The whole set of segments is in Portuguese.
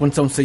Quando são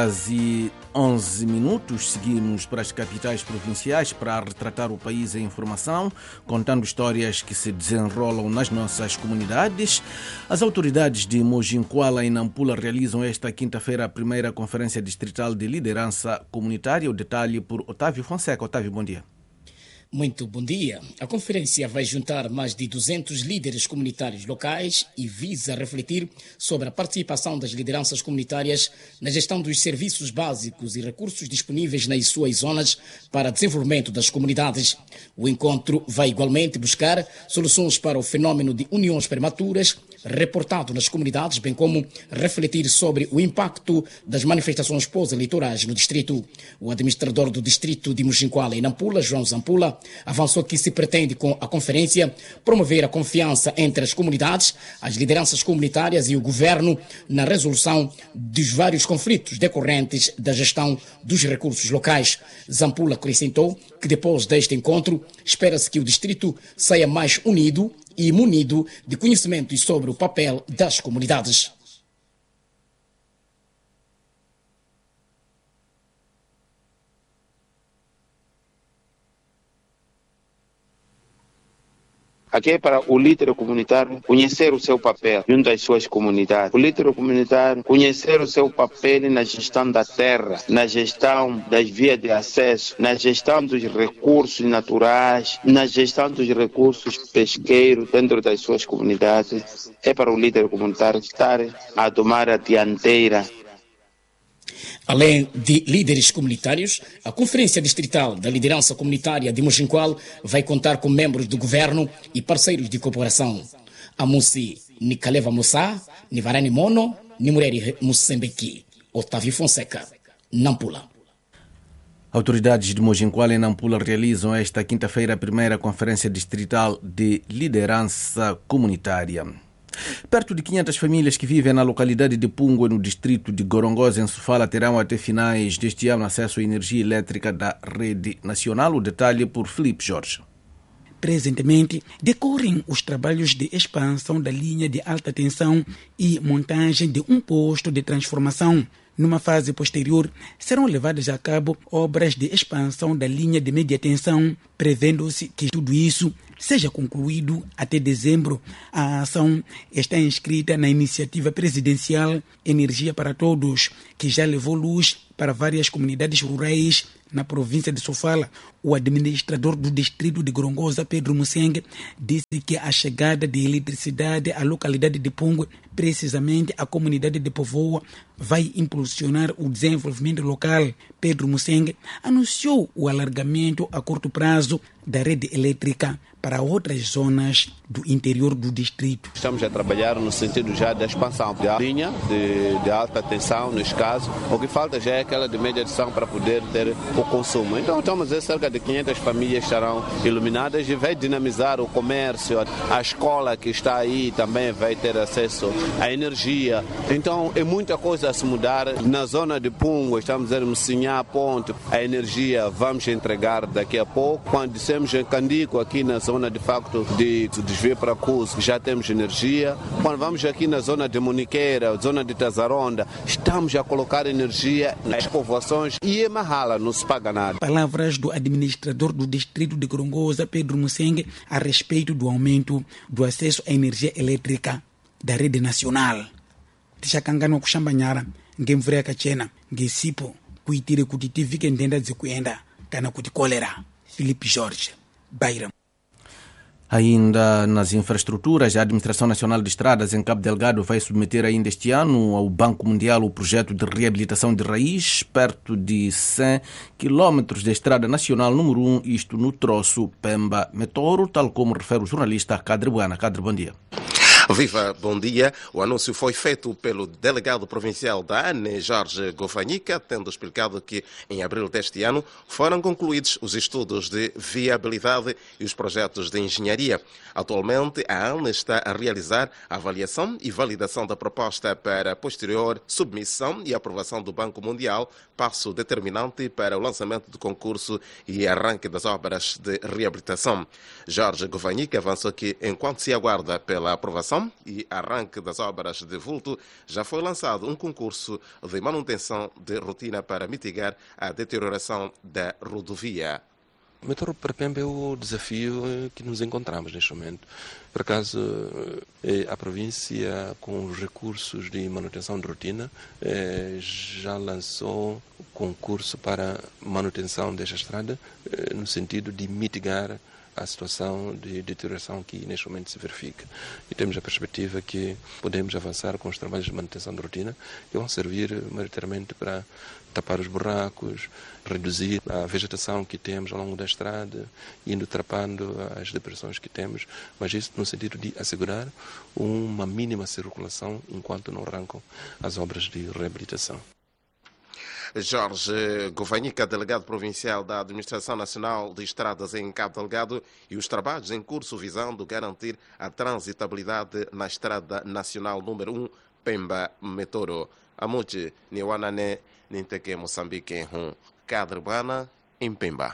6h11, seguimos para as capitais provinciais para retratar o país em informação, contando histórias que se desenrolam nas nossas comunidades. As autoridades de Mojinquala e Nampula realizam esta quinta-feira a primeira Conferência Distrital de Liderança Comunitária. O detalhe por Otávio Fonseca. Otávio, bom dia. Muito bom dia. A conferência vai juntar mais de 200 líderes comunitários locais e visa refletir sobre a participação das lideranças comunitárias na gestão dos serviços básicos e recursos disponíveis nas suas zonas para desenvolvimento das comunidades. O encontro vai igualmente buscar soluções para o fenômeno de uniões prematuras reportado nas comunidades, bem como refletir sobre o impacto das manifestações pós-eleitorais no distrito. O administrador do distrito de Mojinquala e Nampula, João Zampula, avançou que se pretende com a conferência promover a confiança entre as comunidades, as lideranças comunitárias e o governo na resolução dos vários conflitos decorrentes da gestão dos recursos locais. Zampula acrescentou que depois deste encontro espera-se que o distrito saia mais unido e munido de conhecimentos sobre o papel das comunidades. Aqui é para o líder comunitário conhecer o seu papel junto às suas comunidades. O líder comunitário conhecer o seu papel na gestão da terra, na gestão das vias de acesso, na gestão dos recursos naturais, na gestão dos recursos pesqueiros dentro das suas comunidades. É para o líder comunitário estar a tomar a dianteira. Além de líderes comunitários, a Conferência Distrital da Liderança Comunitária de Mojinquala vai contar com membros do governo e parceiros de cooperação. Amusi Nikaleva Musa, Nivarani Mono, Nimureri Musembeki. Otávio Fonseca, Nampula. Autoridades de Mojinquala e Nampula realizam esta quinta-feira a primeira Conferência Distrital de Liderança Comunitária. Perto de 500 famílias que vivem na localidade de Pungue, no distrito de Gorongosa, em Sofala, terão até finais deste ano acesso à energia elétrica da rede nacional. O detalhe por Filipe Jorge. Presentemente, decorrem os trabalhos de expansão da linha de alta tensão e montagem de um posto de transformação. Numa fase posterior, serão levadas a cabo obras de expansão da linha de média tensão, prevendo-se que tudo isso seja concluído até dezembro. A ação está inscrita na iniciativa presidencial Energia para Todos, que já levou luz para várias comunidades rurais na província de Sofala. O administrador do distrito de Gorongosa, Pedro Musengue, disse que a chegada de eletricidade à localidade de Pungue, precisamente a comunidade de Povoa, vai impulsionar o desenvolvimento local. Pedro Musengue anunciou o alargamento a curto prazo da rede elétrica para outras zonas do interior do distrito. Estamos a trabalhar no sentido já da expansão da linha de alta tensão, neste caso. O que falta já é aquela de média tensão para poder ter o consumo. Então estamos a dizer cerca de 500 famílias estarão iluminadas e vai dinamizar o comércio. A escola que está aí também vai ter acesso à energia. Então é muita coisa a se mudar. Na zona de Pungue, estamos a dizer Mossinhá, Ponte, a energia vamos entregar daqui a pouco. Quando dissemos em Candico, aqui na zona de facto de desvio para Cusco, já temos energia. Quando vamos aqui na zona de Muniqueira, zona de Tazaronda, estamos a colocar energia nas povoações e é mahala, não se paga nada. Palavras do administrador do distrito de Gorongosa, Pedro Musengue, a respeito do aumento do acesso à energia elétrica da rede nacional. Tishakangano kushambanyara, ngemvura kachena, ngesipo, kuitire kutitivi kendenda zikuenda, kana kuti kolera. Filipe Jorge, Beira. Ainda nas infraestruturas, a Administração Nacional de Estradas em Cabo Delgado vai submeter ainda este ano ao Banco Mundial o projeto de reabilitação de raiz, perto de 100 quilómetros da Estrada Nacional número 1, isto no troço Pemba-Metoro, tal como refere o jornalista Cadre Buana. Cadre, bom dia. Viva, bom dia. O anúncio foi feito pelo delegado provincial da ANE, Jorge Gofanica, tendo explicado que em abril deste ano foram concluídos os estudos de viabilidade e os projetos de engenharia. Atualmente, a ANE está a realizar a avaliação e validação da proposta para posterior submissão e aprovação do Banco Mundial, passo determinante para o lançamento do concurso e arranque das obras de reabilitação. Jorge Gofanica avançou que, enquanto se aguarda pela aprovação realização e arranque das obras de vulto, já foi lançado um concurso de manutenção de rotina para mitigar a deterioração da rodovia. O Metro para Pemba é o desafio que nos encontramos neste momento. Por acaso, a província, com os recursos de manutenção de rotina, já lançou concurso para manutenção desta estrada, no sentido de mitigar a situação de deterioração que neste momento se verifica. E temos a perspectiva que podemos avançar com os trabalhos de manutenção de rotina, que vão servir maioritariamente para tapar os buracos, reduzir a vegetação que temos ao longo da estrada, indo trapando as depressões que temos, mas isso no sentido de assegurar uma mínima circulação enquanto não arrancam as obras de reabilitação. Jorge Govanica, delegado provincial da Administração Nacional de Estradas em Cabo Delgado, e os trabalhos em curso visando garantir a transitabilidade na Estrada Nacional número 1, Pemba-Metoro. Amuti, Niwanane, Ninteke, Moçambique, em Cadrebana, em Pemba.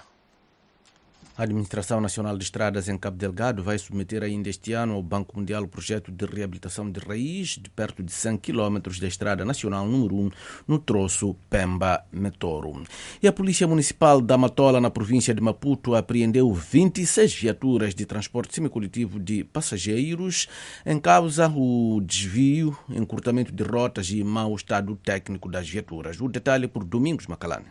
A Administração Nacional de Estradas em Cabo Delgado vai submeter ainda este ano ao Banco Mundial o projeto de reabilitação de raiz de perto de 100 km da Estrada Nacional número 1 no troço Pemba-Metoro. E a Polícia Municipal da Matola, na província de Maputo, apreendeu 26 viaturas de transporte semicoletivo de passageiros, em causa o desvio, encurtamento de rotas e mau estado técnico das viaturas. O detalhe por Domingos Macalane.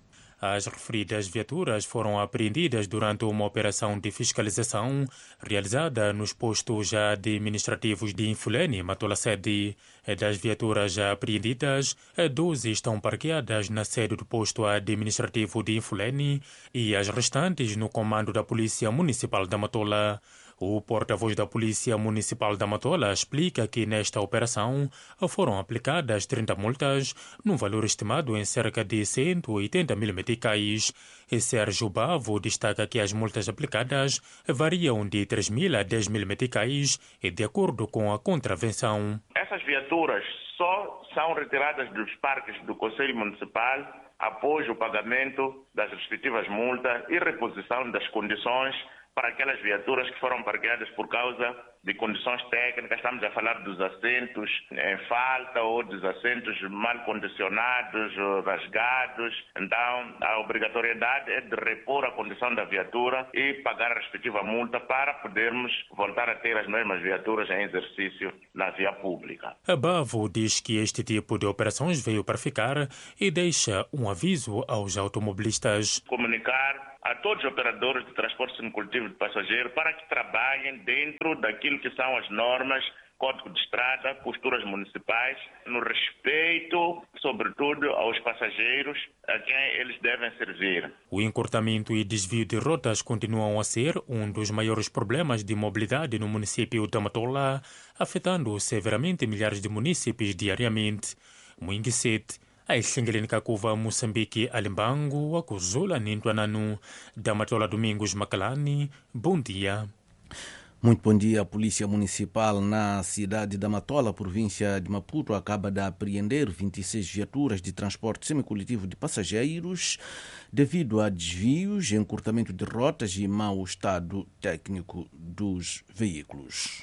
As referidas viaturas foram apreendidas durante uma operação de fiscalização realizada nos postos administrativos de Infulene e Matola Sede. Das viaturas apreendidas, 12 estão parqueadas na sede do posto administrativo de Infulene e as restantes no comando da Polícia Municipal da Matola. O porta-voz da Polícia Municipal da Matola explica que nesta operação foram aplicadas 30 multas, num valor estimado em cerca de 180 mil meticais. Sérgio Bavo destaca que as multas aplicadas variam de 3 mil a 10 mil meticais, de acordo com a contravenção. Essas viaturas só são retiradas dos parques do Conselho Municipal após o pagamento das respectivas multas e reposição das condições para aquelas viaturas que foram parqueadas por causa de condições técnicas. Estamos a falar dos assentos em falta ou dos assentos mal condicionados, rasgados. Então, a obrigatoriedade é de repor a condição da viatura e pagar a respectiva multa para podermos voltar a ter as mesmas viaturas em exercício na via pública. A Bavo diz que este tipo de operações veio para ficar e deixa um aviso aos automobilistas. Comunicar a todos os operadores de transporte semicoletivo de passageiro para que trabalhem dentro daquilo que são as normas, Código de Estrada, posturas municipais, no respeito, sobretudo, aos passageiros a quem eles devem servir. O encurtamento e desvio de rotas continuam a ser um dos maiores problemas de mobilidade no município de Matola, afetando severamente milhares de municípios diariamente. Muinguisete, a Xingelene Kakuva, Moçambique, Alimbango, Akuzula, Nintuananu, da Matola Domingos Macalani. Bom dia. Muito bom dia. A Polícia Municipal na cidade da Matola, província de Maputo, acaba de apreender 26 viaturas de transporte semicoletivo de passageiros devido a desvios, encurtamento de rotas e mau estado técnico dos veículos.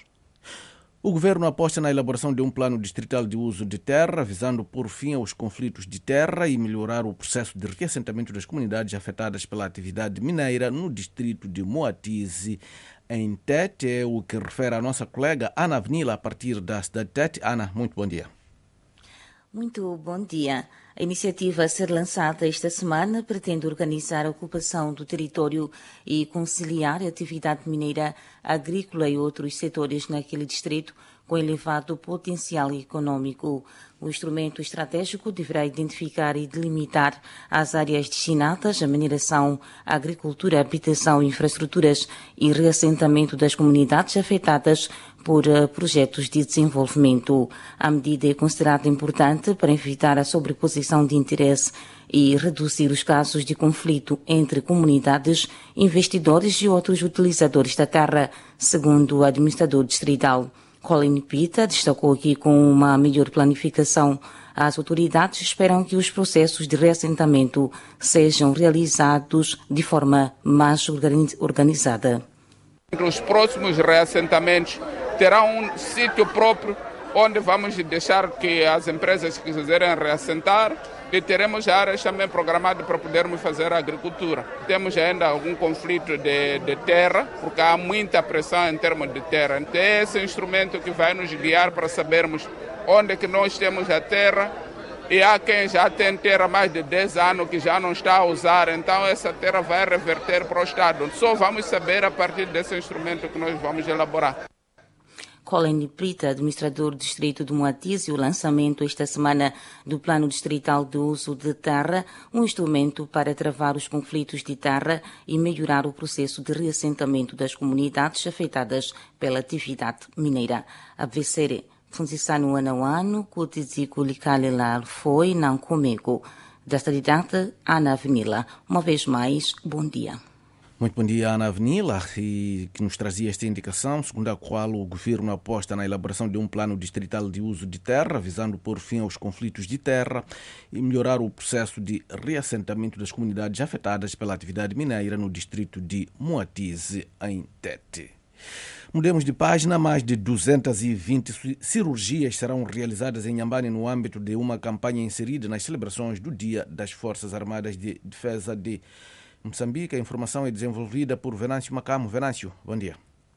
O governo aposta na elaboração de um plano distrital de uso de terra, visando pôr fim aos conflitos de terra e melhorar o processo de reassentamento das comunidades afetadas pela atividade mineira no distrito de Moatize, em Tete. É o que refere a nossa colega Ana Avenila, a partir da cidade de Tete. Ana, muito bom dia. Muito bom dia. A iniciativa a ser lançada esta semana pretende organizar a ocupação do território e conciliar a atividade mineira, agrícola e outros setores naquele distrito com elevado potencial econômico. O instrumento estratégico deverá identificar e delimitar as áreas destinadas à mineração, agricultura, habitação, infraestruturas e reassentamento das comunidades afetadas por projetos de desenvolvimento. A medida é considerada importante para evitar a sobreposição de interesse e reduzir os casos de conflito entre comunidades, investidores e outros utilizadores da terra, segundo o administrador distrital. Colin Pita destacou que com uma melhor planificação, as autoridades esperam que os processos de reassentamento sejam realizados de forma mais organizada. Os próximos reassentamentos terá um sítio próprio onde vamos deixar que as empresas que quiserem reassentar, e teremos áreas também programadas para podermos fazer agricultura. Temos ainda algum conflito de terra, porque há muita pressão em termos de terra. Então, é esse instrumento que vai nos guiar para sabermos onde que nós temos a terra, e há quem já tem terra há mais de 10 anos que já não está a usar, então essa terra vai reverter para o Estado. Só vamos saber a partir desse instrumento que nós vamos elaborar. Colin Prita, administrador do distrito de Moatize, o lançamento esta semana do Plano Distrital de Uso de Terra, um instrumento para travar os conflitos de terra e melhorar o processo de reassentamento das comunidades afetadas pela atividade mineira. A VCR Funcisano ano Kutiziku Likalela foi não comigo. Desta data, Ana Avenila. Uma vez mais, bom dia. Muito bom dia, Ana Avenila, e que nos trazia esta indicação, segundo a qual o governo aposta na elaboração de um plano distrital de uso de terra, visando pôr fim aos conflitos de terra e melhorar o processo de reassentamento das comunidades afetadas pela atividade mineira no distrito de Moatize, em Tete. Mudemos de página. Mais de 220 cirurgias serão realizadas em Nhambane no âmbito de uma campanha inserida nas celebrações do Dia das Forças Armadas de Defesa de Moçambique. A informação é desenvolvida por Venâncio Macamo. Venâncio, bom dia.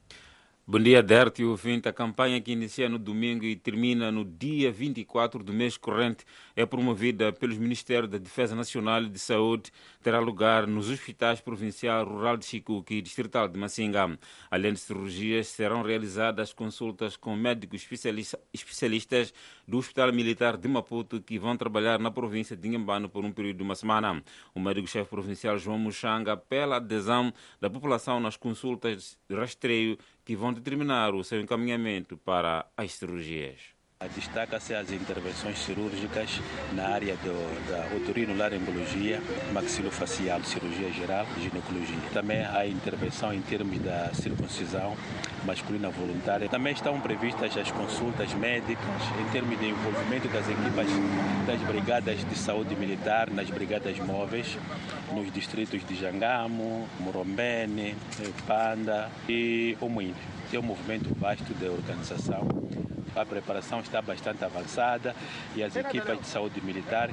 Bom dia, Derte e ouvinte. A campanha que inicia no domingo e termina no dia 24 do mês corrente é promovida pelos Ministérios da Defesa Nacional e de Saúde. Terá lugar nos hospitais provincial rural de Chicuque e distrital de Massinga. Além de cirurgias, serão realizadas consultas com médicos especialistas do Hospital Militar de Maputo que vão trabalhar na província de Nhambane por um período de uma semana. O médico-chefe provincial João Muxanga apela à adesão da população nas consultas de rastreio que vão determinar o seu encaminhamento para as cirurgias. Destaca-se as intervenções cirúrgicas na área da otorinolaringologia, maxilofacial, cirurgia geral e ginecologia. Também há intervenção em termos da circuncisão masculina voluntária. Também estão previstas as consultas médicas em termos de envolvimento das equipas das brigadas de saúde militar, nas brigadas móveis, nos distritos de Jangamo, Morombene, Panda e Omuíne. É um movimento vasto de organização. A preparação está bastante avançada e as equipas de saúde militar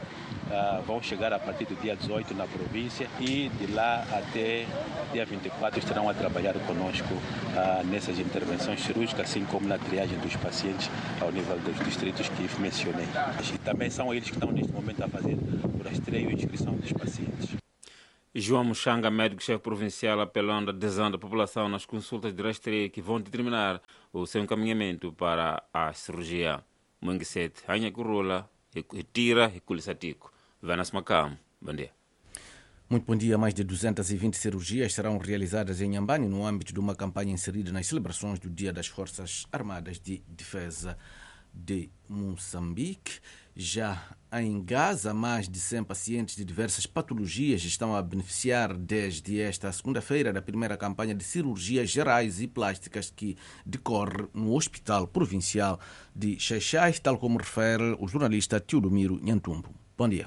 vão chegar a partir do dia 18 na província e de lá até dia 24 estarão a trabalhar conosco nessas intervenções cirúrgicas, assim como na triagem dos pacientes ao nível dos distritos que mencionei. E também são eles que estão neste momento a fazer o rastreio e inscrição dos pacientes. João Muxanga, médico-chefe provincial, apelando à adesão da população nas consultas de rastreio que vão determinar o seu encaminhamento para a cirurgia. Manguesete, Anha Curula, Retira e Culisatico. Vanas Macam, bom dia. Muito bom dia. Mais de 220 cirurgias serão realizadas em Nhambane no âmbito de uma campanha inserida nas celebrações do Dia das Forças Armadas de Defesa de Moçambique. Já em Gaza, mais de 100 pacientes de diversas patologias estão a beneficiar desde esta segunda-feira da primeira campanha de cirurgias gerais e plásticas que decorre no Hospital Provincial de Xaixai, tal como refere o jornalista Teodomiro Nhantumbo. Bom dia.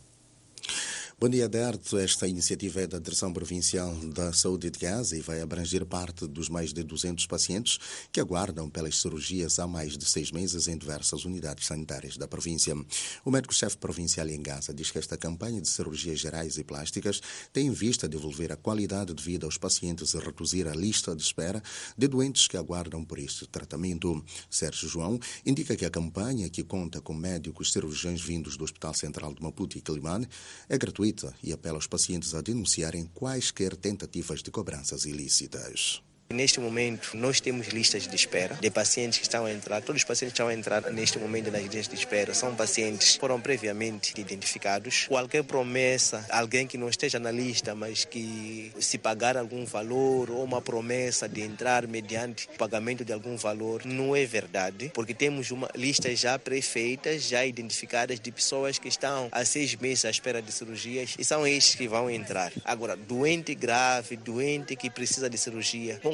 Bom dia, Derto. Esta iniciativa é da Direção Provincial da Saúde de Gaza e vai abranger parte dos mais de 200 pacientes que aguardam pelas cirurgias há mais de 6 meses em diversas unidades sanitárias da província. O médico-chefe provincial em Gaza diz que esta campanha de cirurgias gerais e plásticas tem em vista devolver a qualidade de vida aos pacientes e reduzir a lista de espera de doentes que aguardam por este tratamento. Sérgio João indica que a campanha, que conta com médicos cirurgiões vindos do Hospital Central de Maputo e Quelimane, é gratuita e apela aos pacientes a denunciarem quaisquer tentativas de cobranças ilícitas. Neste momento, nós temos listas de espera de pacientes que estão a entrar. Todos os pacientes que estão a entrar neste momento nas listas de espera são pacientes que foram previamente identificados. Qualquer promessa, alguém que não esteja na lista, mas que se pagar algum valor ou uma promessa de entrar mediante pagamento de algum valor, não é verdade, porque temos uma lista já pré-feita, já identificadas de pessoas que estão há 6 meses à espera de cirurgias e são estes que vão entrar. Agora, doente grave, doente que precisa de cirurgia, com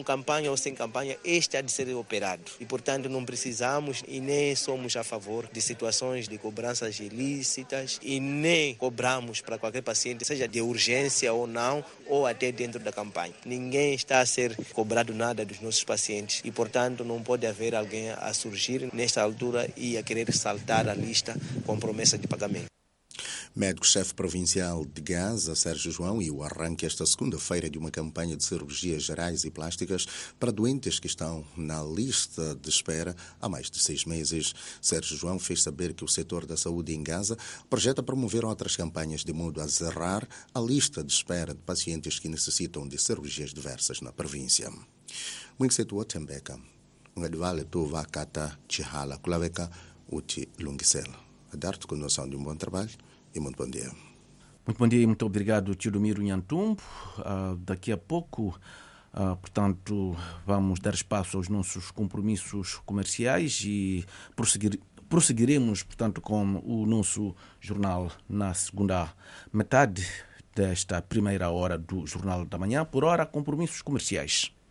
campanha ou sem campanha, este há de ser operado. E, portanto, não precisamos e nem somos a favor de situações de cobranças ilícitas e nem cobramos para qualquer paciente, seja de urgência ou não, ou até dentro da campanha. Ninguém está a ser cobrado nada dos nossos pacientes e, portanto, não pode haver alguém a surgir nesta altura e a querer saltar a lista com promessa de pagamento. Médico-chefe provincial de Gaza, Sérgio João, e o arranque esta segunda-feira de uma campanha de cirurgias gerais e plásticas para doentes que estão na lista de espera há mais de 6 meses. Sérgio João fez saber que o setor da saúde em Gaza projeta promover outras campanhas de modo a zerar a lista de espera de pacientes que necessitam de cirurgias diversas na província. Muito setor Tembeka, Ngadvale Tuva Kata Chihala Kulaveka Uti Lungisel. A dar-te com noção de um bom trabalho e muito bom dia. Muito bom dia e muito obrigado, Teodomiro Nhantumbo. Daqui a pouco, portanto, vamos dar espaço aos nossos compromissos comerciais e prosseguiremos, portanto, com o nosso jornal na segunda metade desta primeira hora do Jornal da Manhã. Por hora, compromissos comerciais.